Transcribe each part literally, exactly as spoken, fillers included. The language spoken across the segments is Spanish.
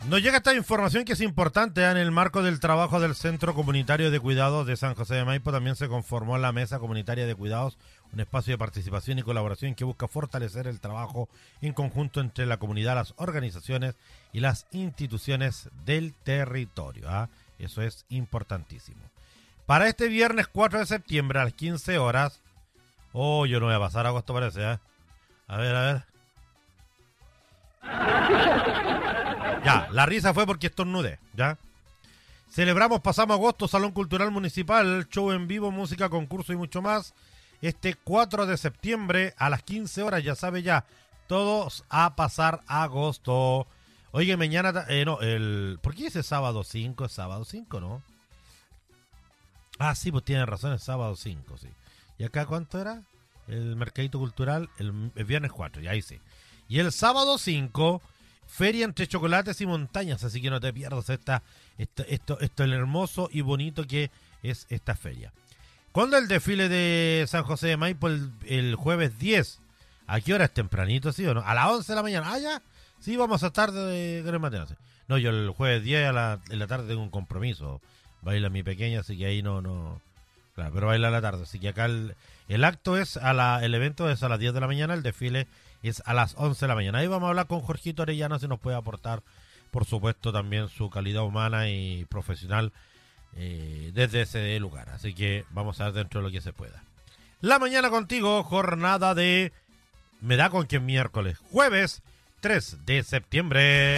Nos llega esta información que es importante. ¿eh? En el marco del trabajo del Centro Comunitario de Cuidados de San José de Maipo también se conformó la Mesa Comunitaria de Cuidados, un espacio de participación y colaboración que busca fortalecer el trabajo en conjunto entre la comunidad, las organizaciones y las instituciones del territorio. ¿eh? Eso es importantísimo. Para este viernes cuatro de septiembre a las quince horas, oh, yo no voy a pasar agosto parece, ¿eh? A ver, a ver. Ya, la risa fue porque estornudé, ¿ya? Celebramos, pasamos agosto, Salón Cultural Municipal, show en vivo, música, concurso y mucho más. Este cuatro de septiembre a las quince horas, ya sabe ya, todos a pasar agosto. Oye, mañana, eh, no, el... ¿por qué dice sábado cinco? Es sábado cinco, ¿no? Ah, sí, pues tiene razón, es sábado cinco, sí. ¿Y acá cuánto era? El Mercadito Cultural, el, el viernes cuatro, ya ahí sí. Y el sábado cinco... Feria entre chocolates y montañas, así que no te pierdas esta, esto, esto, esto el hermoso y bonito que es esta feria. ¿Cuándo el desfile de San José de Maipo? El, el jueves diez. ¿A qué hora es tempranito, sí o no? A las once de la mañana. Ah, ya. Sí, vamos a estar de Gran Mateo. No, yo el jueves diez a la, en la tarde tengo un compromiso. Baila mi pequeña, así que ahí no, no. Claro, pero baila a la tarde. Así que acá el, el acto es, a la, el evento es a las diez de la mañana, el desfile es a las once de la mañana. Ahí vamos a hablar con Jorgito Arellano, si nos puede aportar, por supuesto, también su calidad humana y profesional eh, desde ese lugar. Así que vamos a ver dentro de lo que se pueda. La mañana contigo, jornada de... Me da con que miércoles, jueves tres de septiembre.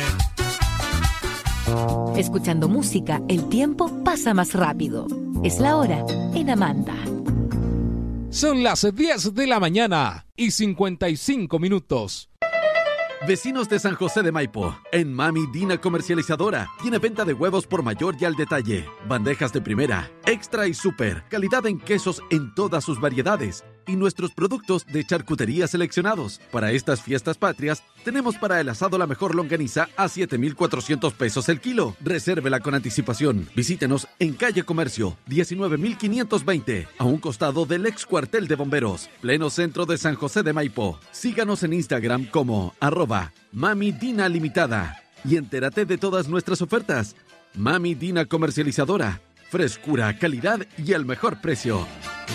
Escuchando música, el tiempo pasa más rápido. Es la hora en Amanda. Son las diez de la mañana y cincuenta y cinco minutos. Vecinos de San José de Maipo, en Mami Dina Comercializadora, tiene venta de huevos por mayor y al detalle, bandejas de primera, extra y super, calidad en quesos en todas sus variedades y nuestros productos de charcutería seleccionados. Para estas fiestas patrias, tenemos para el asado la mejor longaniza a siete mil cuatrocientos pesos el kilo. Resérvela con anticipación. Visítenos en Calle Comercio, diecinueve mil quinientos veinte, a un costado del ex cuartel de bomberos, pleno centro de San José de Maipo. Síganos en Instagram como arroba Mami Dina Limitada y entérate de todas nuestras ofertas. Mami Dina Comercializadora, frescura, calidad y el mejor precio.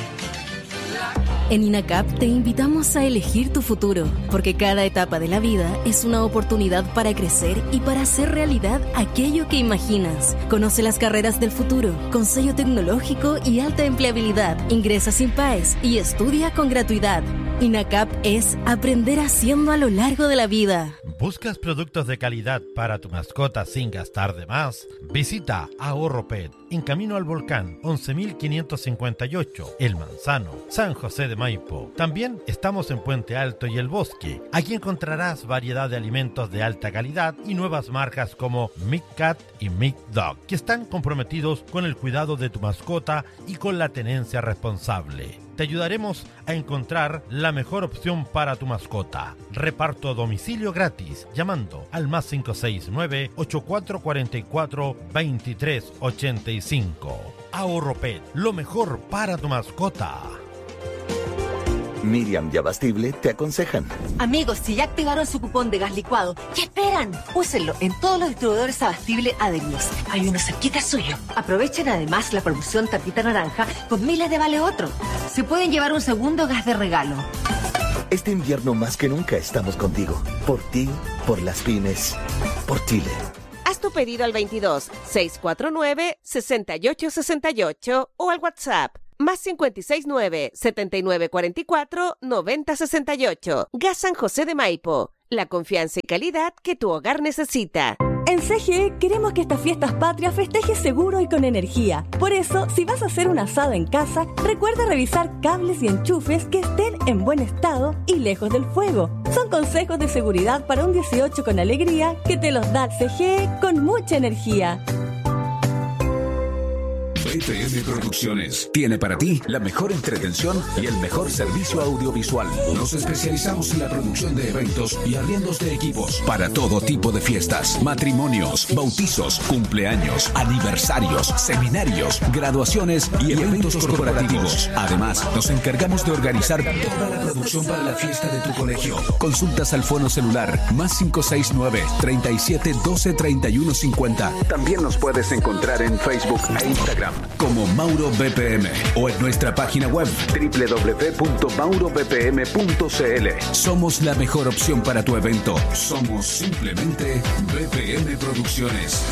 En INACAP te invitamos a elegir tu futuro, porque cada etapa de la vida es una oportunidad para crecer y para hacer realidad aquello que imaginas. Conoce las carreras del futuro, con sello tecnológico y alta empleabilidad. Ingresa sin P A E S y estudia con gratuidad. INACAP es aprender haciendo a lo largo de la vida. ¿Buscas productos de calidad para tu mascota sin gastar de más? Visita Ahorro Pet en Camino al Volcán, once mil quinientos cincuenta y ocho, El Manzano, San José de Maipo. También estamos en Puente Alto y El Bosque. Aquí encontrarás variedad de alimentos de alta calidad y nuevas marcas como Mick Cat y Mick Dog, que están comprometidos con el cuidado de tu mascota y con la tenencia responsable. Te ayudaremos a encontrar la mejor opción para tu mascota. Reparto a domicilio gratis llamando al más cinco seis nueve, ocho cuatro cuatro cuatro, dos tres ocho cinco. Ahorro Pet, lo mejor para tu mascota. Miriam y Abastible te aconsejan. Amigos, si ya activaron su cupón de gas licuado, ¿qué esperan? Úsenlo en todos los distribuidores Abastible adheridos. Hay uno cerquita suyo. Aprovechen además la promoción tapita naranja con miles de vale otro. Se pueden llevar un segundo gas de regalo. Este invierno más que nunca estamos contigo. Por ti, por las pymes, por Chile. Haz tu pedido al veintidós, seiscientos cuarenta y nueve, sesenta y ocho sesenta y ocho o al WhatsApp. Más cinco seis nueve, setenta y nueve cuarenta y cuatro, noventa sesenta y ocho. Gas San José de Maipo. La confianza y calidad que tu hogar necesita. En C G E queremos que estas fiestas patrias festejes seguro y con energía. Por eso, si vas a hacer un asado en casa, recuerda revisar cables y enchufes que estén en buen estado y lejos del fuego. Son consejos de seguridad para un dieciocho con alegría que te los da C G E con mucha energía. B P M Producciones tiene para ti la mejor entretención y el mejor servicio audiovisual. Nos especializamos en la producción de eventos y arriendos de equipos para todo tipo de fiestas, matrimonios, bautizos, cumpleaños, aniversarios, seminarios, graduaciones y eventos corporativos. Además, nos encargamos de organizar toda la producción para la fiesta de tu colegio. Consultas al fono celular más cinco seis nueve, treinta y siete, doce, treinta y uno, cincuenta. También nos puedes encontrar en Facebook e Instagram como Mauro B P M o en nuestra página web doble u doble u doble u punto mauro b p m punto c l. Somos la mejor opción para tu evento. Somos simplemente B P M Producciones.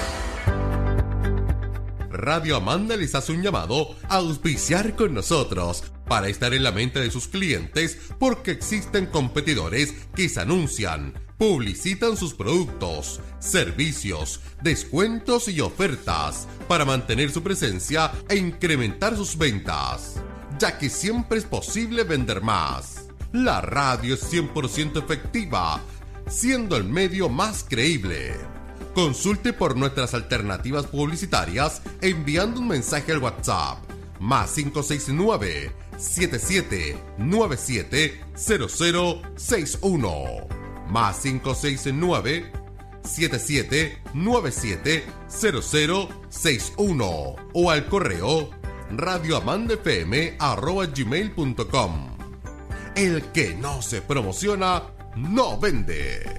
Radio Amanda les hace un llamado a auspiciar con nosotros para estar en la mente de sus clientes, porque existen competidores que se anuncian, publicitan sus productos, servicios, descuentos y ofertas para mantener su presencia e incrementar sus ventas, ya que siempre es posible vender más. La radio es cien por ciento efectiva, siendo el medio más creíble. Consulte por nuestras alternativas publicitarias enviando un mensaje al WhatsApp más cinco seis nueve, siete siete nueve siete, cero cero seis uno más cinco seis nueve, siete siete nueve siete, cero cero seis uno o al correo radioamandafm arroba gmail punto com. El que no se promociona no vende.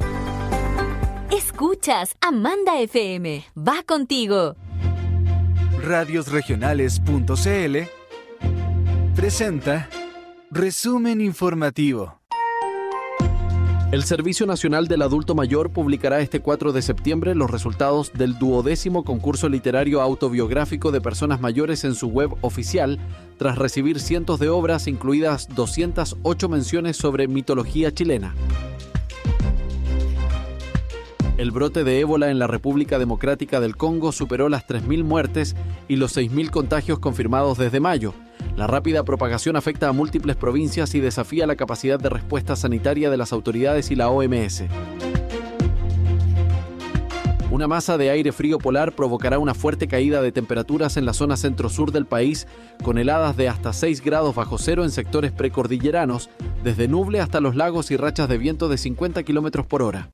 Escuchas Amanda F M. Va contigo. Radiosregionales.cl presenta Resumen Informativo. El Servicio Nacional del Adulto Mayor publicará este cuatro de septiembre los resultados del duodécimo concurso literario autobiográfico de personas mayores en su web oficial, tras recibir cientos de obras, incluidas doscientas ocho menciones sobre mitología chilena. El brote de ébola en la República Democrática del Congo superó las tres mil muertes y los seis mil contagios confirmados desde mayo. La rápida propagación afecta a múltiples provincias y desafía la capacidad de respuesta sanitaria de las autoridades y la O M S. Una masa de aire frío polar provocará una fuerte caída de temperaturas en la zona centro-sur del país, con heladas de hasta seis grados bajo cero en sectores precordilleranos, desde Nuble hasta los lagos y rachas de viento de cincuenta kilómetros por hora.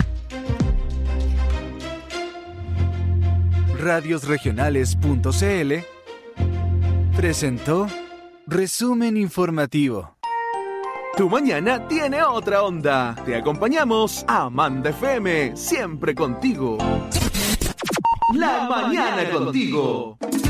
Radiosregionales.cl presentó Resumen Informativo. Tu mañana tiene otra onda. Te acompañamos a Amanda F M, siempre contigo. La mañana contigo.